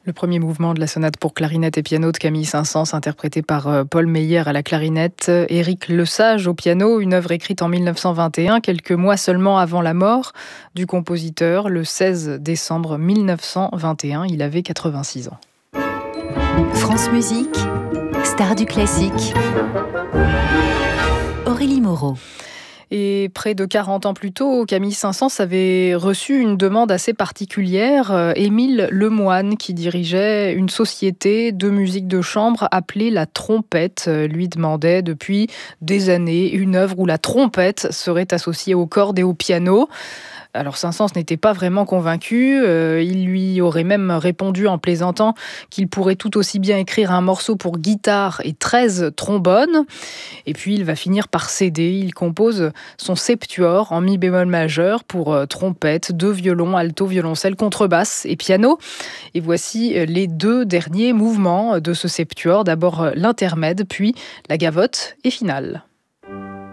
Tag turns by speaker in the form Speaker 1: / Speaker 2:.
Speaker 1: Le premier mouvement de la sonate pour clarinette et piano de Camille Saint-Saëns, interprété par Paul Meyer à la clarinette, Éric Lesage au piano, une œuvre écrite en 1921, quelques mois seulement avant la mort du compositeur, le 16 décembre 1921. Il avait 86 ans.
Speaker 2: France Musique, star du classique, Aurélie Moreau.
Speaker 1: Et près de 40 ans plus tôt, Camille Saint-Saëns avait reçu une demande assez particulière. Émile Lemoine, qui dirigeait une société de musique de chambre appelée La Trompette, lui demandait depuis des années une œuvre où la trompette serait associée aux cordes et au piano. Alors Saint-Saëns n'était pas vraiment convaincu, il lui aurait même répondu en plaisantant qu'il pourrait tout aussi bien écrire un morceau pour guitare et 13 trombones. Et puis il va finir par céder, il compose son septuor en mi bémol majeur pour trompette, 2 violons, alto, violoncelle, contrebasse et piano. Et voici les 2 derniers mouvements de ce septuor, d'abord l'intermède, puis la gavotte et finale.